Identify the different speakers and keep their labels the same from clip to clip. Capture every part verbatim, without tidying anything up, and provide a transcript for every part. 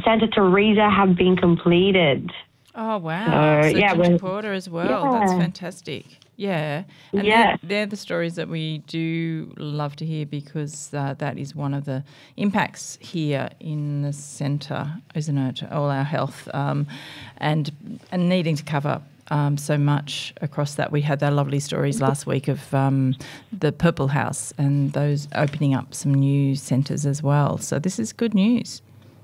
Speaker 1: Santa Teresa have been completed.
Speaker 2: Oh, wow.
Speaker 1: So,
Speaker 2: So
Speaker 1: yeah,
Speaker 2: Ginger
Speaker 1: we're-
Speaker 2: Porter as well. That's
Speaker 1: Yeah.
Speaker 2: fantastic. Yeah. And
Speaker 1: Yes.
Speaker 2: they're, they're the stories that we do love to hear because uh, that is one of the impacts here in the centre, isn't it? All our health um, and and needing to cover um, so much across that. We had their lovely stories last week of um, the Purple House and those opening up some new centres as well. So this is good news.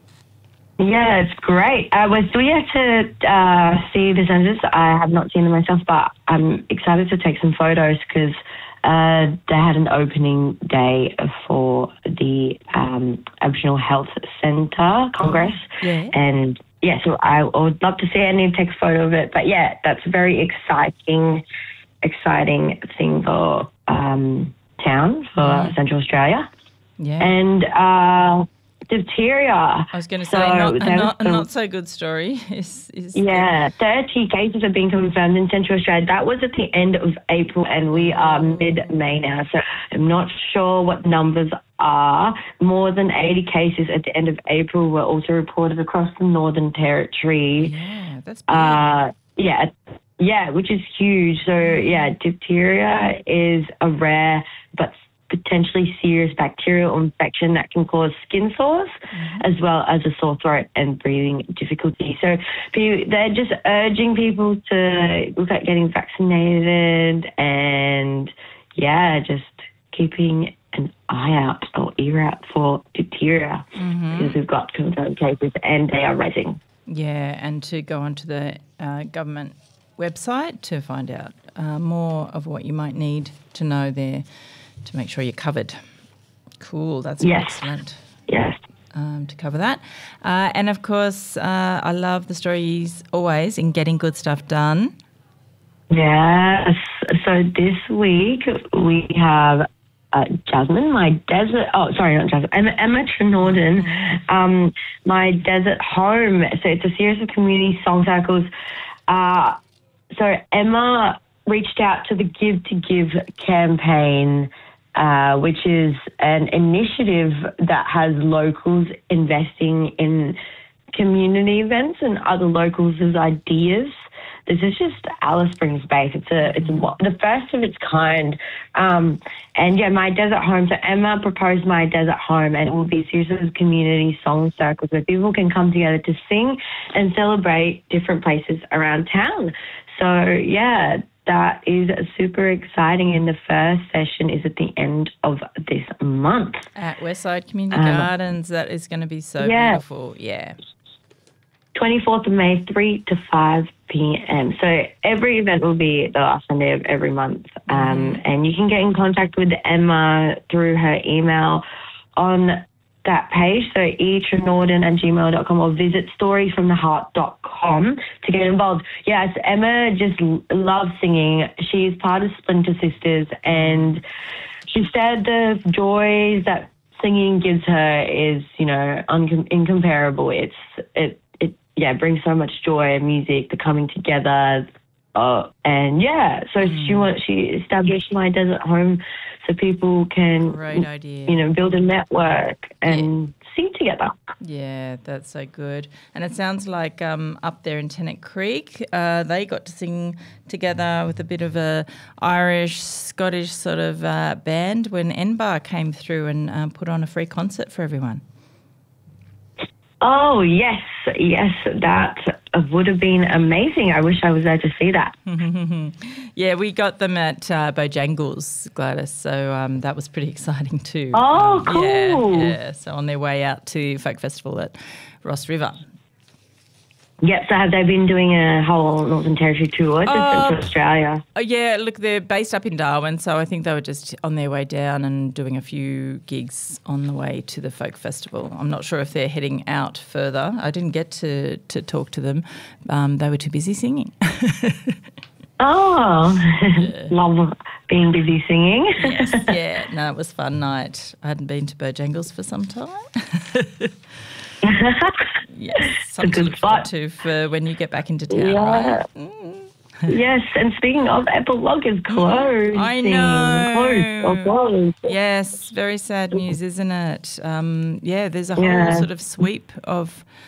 Speaker 1: Yeah, it's great. Uh, we're still yet to uh, see the census. I have not seen them myself, but I'm excited to take some photos because uh, they had an opening day for the um, Aboriginal Health Centre Congress.
Speaker 2: Yeah.
Speaker 1: And, yeah, so I would love to see it. I need to take a photo of it. But, yeah, that's a very exciting, exciting thing for um, town, for
Speaker 2: Mm.
Speaker 1: Central Australia.
Speaker 2: Yeah.
Speaker 1: And... Uh, diphtheria.
Speaker 2: I was going to say,
Speaker 1: So
Speaker 2: not, a
Speaker 1: there
Speaker 2: not, a
Speaker 1: was
Speaker 2: not so good story. Is, is
Speaker 1: Yeah, thirty cases have been confirmed in Central Australia. That was at the end of April, and we are mid-May now, so I'm not sure what numbers are. More than eighty cases at the end of April were also reported across the Northern Territory.
Speaker 2: Yeah, that's big.
Speaker 1: Uh, yeah, yeah, which is huge. So, yeah, diphtheria is a rare but potentially serious bacterial infection that can cause skin sores mm-hmm. as well as a sore throat and breathing difficulty. So they're just urging people to look at getting vaccinated and, yeah, just keeping an eye out or ear out for diphtheria mm-hmm. because we've got confirmed cases and they are rising.
Speaker 2: Yeah, and to go onto the uh, government website to find out uh, more of what you might need to know there to make sure you're covered. Cool, that's
Speaker 1: yes.
Speaker 2: excellent.
Speaker 1: Yes.
Speaker 2: Um, to cover that. Uh, and, of course, uh, I love the stories always in getting good stuff done.
Speaker 1: Yes. So this week we have uh, Jasmine, my desert... Oh, sorry, not Jasmine. Emma, Emma Trenorden, um, my desert home. So it's a series of community song circles. Uh, so Emma reached out to the Give to Give campaign, uh, which is an initiative that has locals investing in community events and other locals' ideas. This is just Alice Springs based. It's a it's a, the first of its kind. Um, and yeah, my desert home. So Emma proposed my desert home, and it will be a series of community song circles where people can come together to sing and celebrate different places around town. So yeah, that is super exciting, and the first session is at the end of this month.
Speaker 2: At Westside Community
Speaker 1: um,
Speaker 2: Gardens, that is going to be so
Speaker 1: yeah.
Speaker 2: beautiful. Yeah.
Speaker 1: twenty-fourth of May, three to five p.m. So every event will be the last Sunday of every month. Um, mm-hmm. And you can get in contact with Emma through her email on that page, so e trenorden at gmail dot com, or visit stories from the heart dot com to get involved. Yes, Emma just loves singing. She's part of Splinter Sisters, and she said the joys that singing gives her is, you know, un- incomparable. It's it it yeah brings so much joy, music, the coming together, uh, and yeah. So mm. she want she established my desert home so people can,
Speaker 2: Great idea.
Speaker 1: you know, build a network and yeah. sing together.
Speaker 2: Yeah, that's so good. And it sounds like um, up there in Tennant Creek, uh, they got to sing together with a bit of a Irish, Scottish sort of uh, band when N Bar came through and um, put on a free concert for everyone.
Speaker 1: Oh, yes, yes, that would have been amazing. I wish I was there to see that.
Speaker 2: Yeah, we got them at uh, Bojangles, Gladys, so um, that was pretty exciting too.
Speaker 1: Oh,
Speaker 2: um,
Speaker 1: cool.
Speaker 2: Yeah, yeah, so on their way out to Folk Festival at Ross River.
Speaker 1: Yep, so have they been doing a whole Northern Territory tour to
Speaker 2: uh,
Speaker 1: Central Australia?
Speaker 2: Oh, yeah, look, they're based up in Darwin, so I think they were just on their way down and doing a few gigs on the way to the Folk Festival. I'm not sure if they're heading out further. I didn't get to, to talk to them. Um, they were too busy singing.
Speaker 1: Oh, yeah. Love being busy singing.
Speaker 2: Yes, yeah, no, it was a fun night. I hadn't been to Bojangles for some time. Yes, something to look forward to for when you get back into town,
Speaker 1: yeah.
Speaker 2: right? Mm.
Speaker 1: Yes, and speaking of, Epilogue is closed.
Speaker 2: I know.
Speaker 1: Closed or closed.
Speaker 2: Yes, very sad news, isn't it? Um, yeah, there's a whole
Speaker 1: yeah.
Speaker 2: sort of sweep of